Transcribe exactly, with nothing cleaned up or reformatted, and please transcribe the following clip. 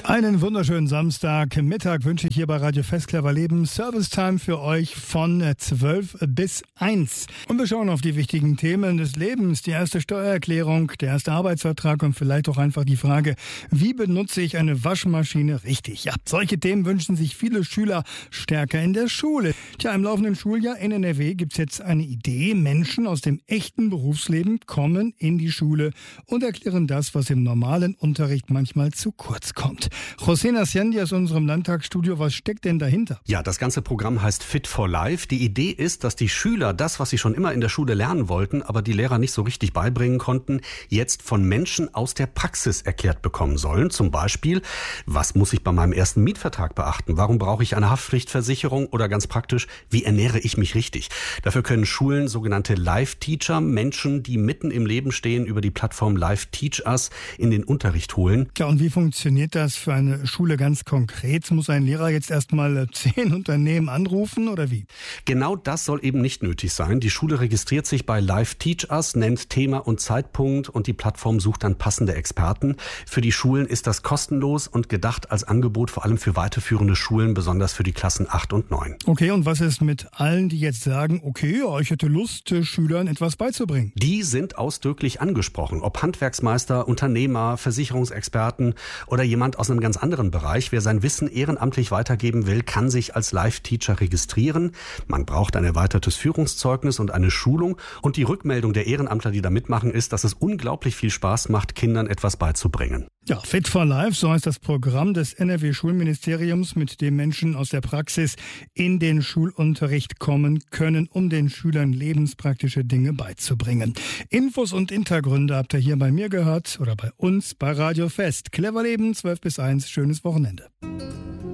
Einen wunderschönen Samstagmittag wünsche ich hier bei Radio Fest Clever Leben. Service-Time für euch von zwölf bis eins. Und wir schauen auf die wichtigen Themen des Lebens. Die erste Steuererklärung, der erste Arbeitsvertrag und vielleicht auch einfach die Frage, wie benutze ich eine Waschmaschine richtig? Ja, solche Themen wünschen sich viele Schüler stärker in der Schule. Tja, im laufenden Schuljahr in N R W gibt es jetzt eine Idee. Menschen aus dem echten Berufsleben kommen in die Schule und erklären das, was im normalen Unterricht manchmal zu kurz kommt. José Nascendi aus unserem Landtagsstudio, was steckt denn dahinter? Ja, das ganze Programm heißt Fit for Life. Die Idee ist, dass die Schüler das, was sie schon immer in der Schule lernen wollten, aber die Lehrer nicht so richtig beibringen konnten, jetzt von Menschen aus der Praxis erklärt bekommen sollen. Zum Beispiel, was muss ich bei meinem ersten Mietvertrag beachten? Warum brauche ich eine Haftpflichtversicherung? Oder ganz praktisch, wie ernähre ich mich richtig? Dafür können Schulen sogenannte Live-Teacher, Menschen, die mitten im Leben stehen, über die Plattform Live Teach Us in den Unterricht holen. Ja, und wie funktioniert das für eine Schule ganz konkret? Muss ein Lehrer jetzt erstmal zehn Unternehmen anrufen oder wie? Genau das soll eben nicht nötig sein. Die Schule registriert sich bei Live Teach Us, nennt Thema und Zeitpunkt und die Plattform sucht dann passende Experten. Für die Schulen ist das kostenlos und gedacht als Angebot vor allem für weiterführende Schulen, besonders für die Klassen acht und neun. Okay, und was ist mit allen, die jetzt sagen, okay, ja, ich hätte Lust, Schülern etwas beizubringen? Die sind ausdrücklich angesprochen. Ob Handwerksmeister, Unternehmer, Versicherungsexperten oder jemand aus einem ganz anderen Bereich. Wer sein Wissen ehrenamtlich weitergeben will, kann sich als Live-Teacher registrieren. Man braucht ein erweitertes Führungszeugnis und eine Schulung. Und die Rückmeldung der Ehrenamtler, die da mitmachen, ist, dass es unglaublich viel Spaß macht, Kindern etwas beizubringen. Ja, Fit for Life, so heißt das Programm des N R W-Schulministeriums, mit dem Menschen aus der Praxis in den Schulunterricht kommen können, um den Schülern lebenspraktische Dinge beizubringen. Infos und Hintergründe habt ihr hier bei mir gehört oder bei uns bei Radio Fest. Clever Leben, zwölf bis eins, schönes Wochenende.